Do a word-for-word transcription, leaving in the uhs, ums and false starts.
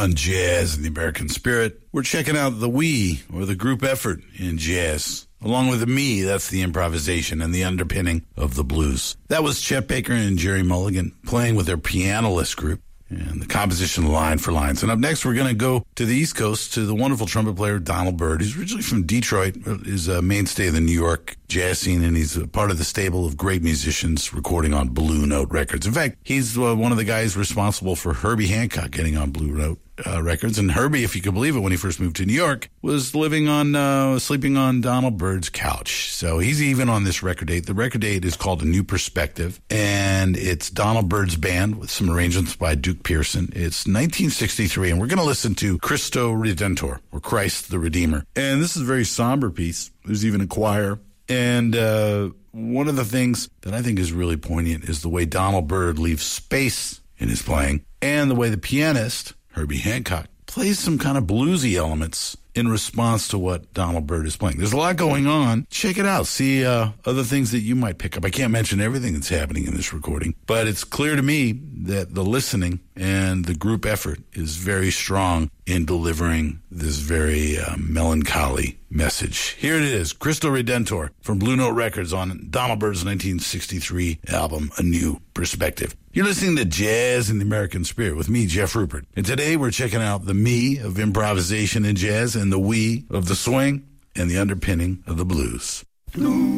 on Jazz and the American Spirit. We're checking out the we, or the group effort in jazz. Along with the me, that's the improvisation and the underpinning of the blues. That was Chet Baker and Jerry Mulligan playing with their Pianolist group and the composition line for lines. And up next, we're going to go to the East Coast to the wonderful trumpet player Donald Byrd. He's originally from Detroit, is a mainstay of the New York jazz scene, and he's a part of the stable of great musicians recording on Blue Note Records. In fact, he's uh, one of the guys responsible for Herbie Hancock getting on Blue Note uh, Records. And Herbie, if you could believe it, when he first moved to New York, was living on, uh, sleeping on Donald Byrd's couch. So he's even on this record date. The record date is called A New Perspective, and it's Donald Byrd's band with some arrangements by Duke Pearson. It's nineteen sixty-three, and we're going to listen to Christo Redentor, or Christ the Redeemer. And this is a very somber piece. There's even a choir. And uh, one of the things that I think is really poignant is the way Donald Byrd leaves space in his playing, and the way the pianist, Herbie Hancock, plays some kind of bluesy elements in response to what Donald Byrd is playing. There's a lot going on. Check it out. See uh, other things that you might pick up. I can't mention everything that's happening in this recording, but it's clear to me that the listening and the group effort is very strong in delivering this very uh, melancholy message. Here it is, Christo Redentor from Blue Note Records on Donald Byrd's nineteen sixty-three album, A New Perspective. You're listening to Jazz and the American Spirit with me, Jeff Rupert. And today we're checking out the me of improvisation in jazz and the we of the swing and the underpinning of the blues.